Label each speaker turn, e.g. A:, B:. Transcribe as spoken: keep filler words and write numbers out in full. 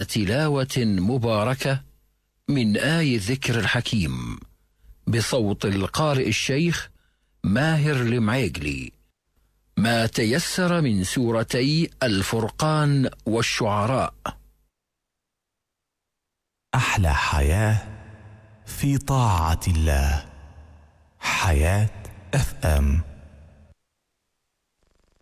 A: تلاوة مباركة من آي الذكر الحكيم بصوت القارئ الشيخ ماهر المعيقلي، ما تيسر من سورتي الفرقان والشعراء.
B: أحلى حياة في طاعة الله. حياة اف ام.